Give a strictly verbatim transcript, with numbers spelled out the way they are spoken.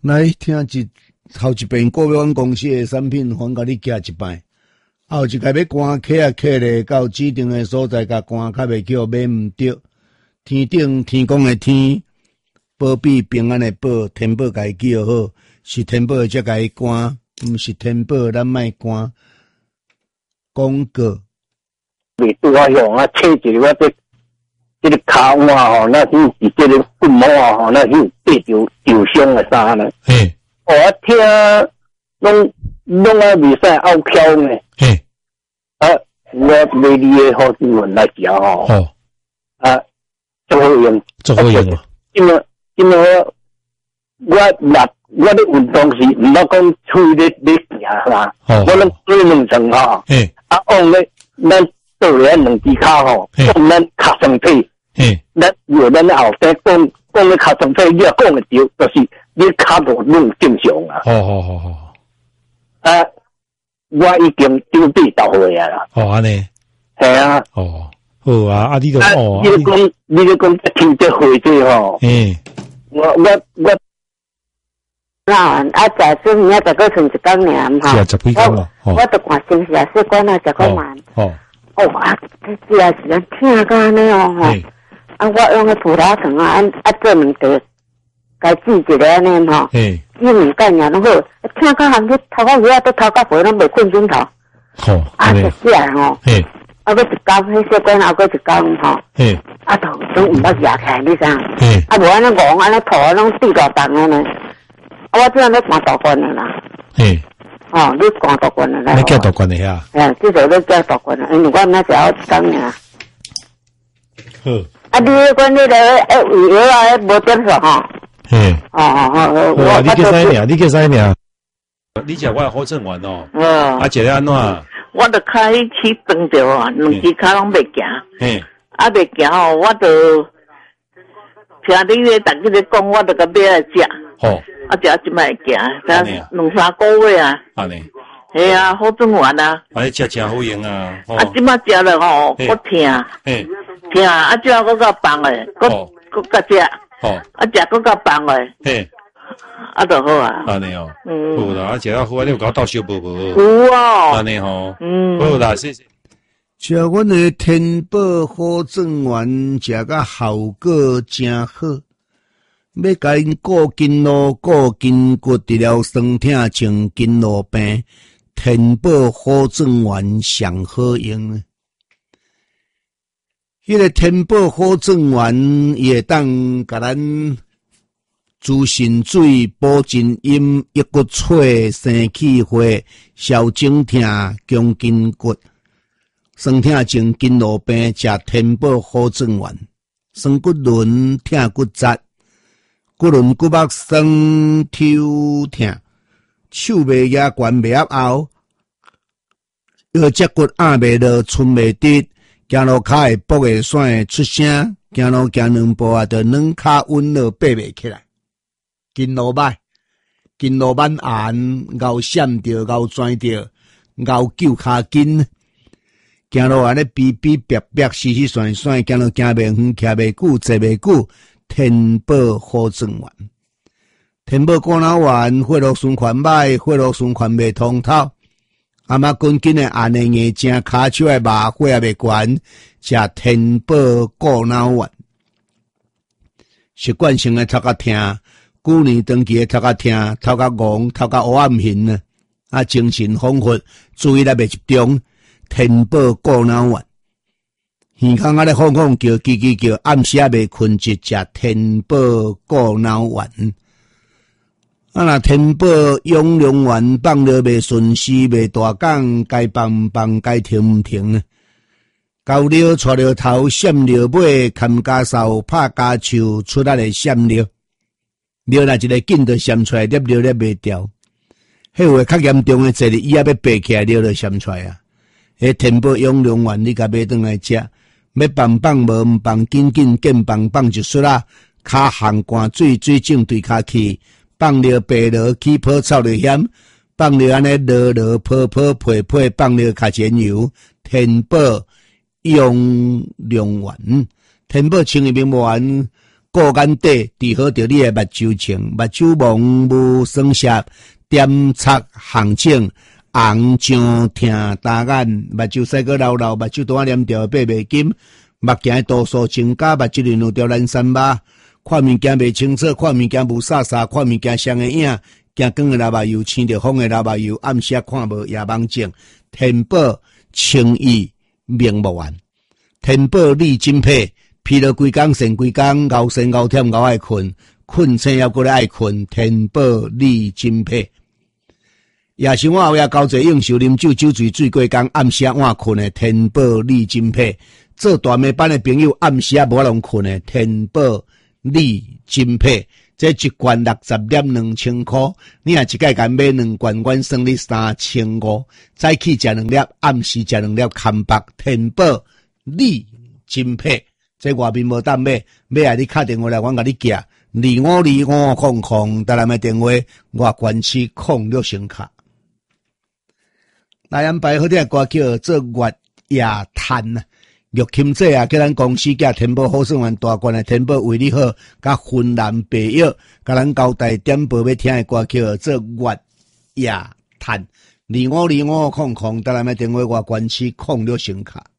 来听一头一遍郭伟公司的产品，还甲你寄一摆。后一个要关客啊客咧，到指定的所在，甲关较袂叫买毋着。天顶天公的天，保庇平安的保，天保甲伊叫好，是天保才甲伊关，毋是天保咱莫关。广告。 袂拄啊用啊，切一个我这这个骹碗吼，那是是这个棍毛啊吼，那是对着受伤的衫呢。 嘿， 我听拢拢啊袂使拗翘呢。 嘿， 啊，我买你的好新闻来食吼。 好， 啊，做好用， 做好用啊。 因为因为我我那我的运动是毋捌讲出去咧咧行啦，我拢做两层吼。 嘿， 啊，往咧咱。做咧两支骹吼，讲咱脚身体，咱有咱后生讲讲咧脚身体，你也讲会对，就是你脚无弄正常啊。 好好好好。 啊，我已经丢地到岁啊啦。 哦，安尼。 系啊。 哦，好啊，啊，你就哦。 你咧讲，你咧讲听这会这吼。嗯。我我我。 啊，啊，食做物啊，十个剩一工尔哈。 是啊，十几工咯。 我都看先是啊，说管啊，食个慢。 哦。 哦啊，这也是咱听个安尼哦吼，啊我用个葡萄糖啊，啊啊做两袋，该煮一个安尼吼，煮两干尔拢好，听个含你头壳尾啊，都头壳尾拢袂困枕头， 好， 啊食食吼，啊搁一工迄小管啊搁一工吼，啊头拢毋捌压起来，你知影？啊无安尼戆安尼头啊拢地大重安尼，啊我这样咧看大罐的啦。哦，你讲大罐的啦， 你叫大罐的呀？ 哎，至少你叫大罐的，因为我那只要讲呢。 好。 啊，你讲你个诶，胃药啊，无点数吼。 嘿。 哦哦哦， 我你叫啥名？你叫啥名？你食我好正丸哦。哦。啊，食了安怎？ 我著开去饭着哦，两只脚拢袂行。嘿。啊，袂行吼，我著听你咧，逐日咧讲，我著甲买来食。 好。 啊，食即摆行，才两三个月啊。 安尼。 系啊，好转完啊。 啊，你食真好用啊。 啊，即摆食了吼，我疼。嘿。疼啊！即摆搁较放诶，搁搁较食。好。啊，食搁较放诶。嘿。啊，就好啊。 安尼哦。嗯。好啦，啊，食了好啊，你有甲我斗小无无？ 有哦。 安尼吼。嗯。好啦，谢谢。 食阮的天宝好转丸，食甲效果真好。要甲因顾筋络、顾筋骨，治疗酸痛、治筋络病，天宝好转丸上好用。迄个天宝好转丸，伊会当甲咱滋肾水、补真阴、益骨髓、生气血、消肿痛、强筋骨。酸痛、治筋络病，食天宝好转丸。酸骨轮、痛骨折。骨轮骨膜酸抽痛，手袂压悬袂压后，腰脊骨压袂落，寸袂直，行路骹会跛会甩会出声，行路行两步啊，就软骹稳落爬袂起来。筋络歹，筋络蛮硬，咬闪着，咬拽着，咬揪骹筋，行路安尼逼逼逼逼，死死甩甩，行路行袂远，徛袂久，坐袂久。天宝好转丸，天宝果脑丸，血络循环歹，血络循环袂通透。阿妈紧紧的按的眼睛，骹手的麻血也袂悬，食天宝果脑丸。习惯性的头壳痛，旧年长期的头壳痛，头壳戆，头壳黑暗形啊，啊精神恍惚，注意力袂集中。天宝果脑丸。耳孔啊咧晃晃叫，叽叽叫，暗时啊未困，一食天宝果脑丸。啊，若天宝养龙丸放了未顺时，未大讲，该放放，该停唔停啊？高了带了头，闪了尾，砍家扫，拍家手，出来咧闪了。了若一个紧就闪出来，粒了粒袂掉。迄话较严重诶，坐哩伊也要爬起来，了就闪出来啊！迄天宝养龙丸，你甲买转来食。要放放无毋放，紧紧紧放放就出啦。骹寒寒水水肿对骹去，放了白落起泡臭就险，放了安尼落落泡泡配配，放了卡钱油。天宝用龙丸，天宝清一名丸， 顾眼底，治好着你的目睭情，目睭蒙无双涩，点擦红肿，红肿疼大眼，目睭细个流流，目睭大黏条爬袂紧，目镜度数增加，目睭里有条蓝山疤，看物件袂清楚，看物件无煞煞，看物件双个影，行光个喇叭油，青着风个喇叭油，暗时看无夜盲症，天宝清意明目丸，天宝利金配。疲劳规工，神规工，熬神熬忝熬爱困，困醒还过来爱困。天宝利金配，夜生活后夜交济应酬啉酒，酒醉醉过工，暗时晚困的天宝利金配。做大妹班的朋友，暗时无法通困的天宝利金配。这一罐六十粒两千块，你若一届敢买两罐，阮算你三千五。早起食两粒，暗时食两粒，空白天宝利金配。这外面无当买，买啊！你打电话来，我甲你寄二五二五空空，台南的电话外关区空六星卡。来安排好听歌叫做《月夜叹》啊，玉琴姐啊，叫咱公司甲天宝好生丸大罐的天宝为你好，甲芬兰白药，甲咱交代点播要听的歌叫做《月夜叹》，二五二五空空，台南的电话外关区空六星卡。